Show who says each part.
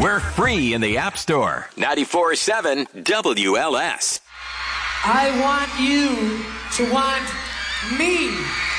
Speaker 1: We're free in the App Store. 94.7 WLS.
Speaker 2: I want you to want me.